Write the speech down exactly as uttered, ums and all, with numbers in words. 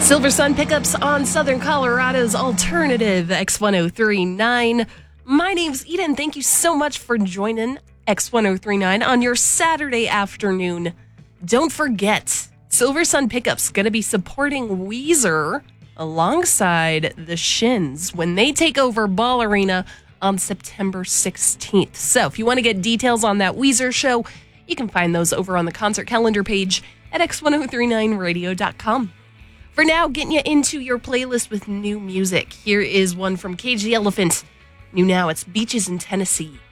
Silver Sun Pickups on Southern Colorado's alternative X ten thirty-nine. My name's Eden. Thank you so much for joining X ten thirty-nine on your Saturday afternoon. Don't forget, Silver Sun Pickups going to be supporting Weezer alongside the Shins when they take over Ball Arena on September sixteenth. So if you want to get details on that Weezer show, you can find those over on the concert calendar page at x ten thirty-nine radio dot com. For now, getting you into your playlist with new music. Here is one from Cage the Elephant. New now, it's Beaches in Tennessee.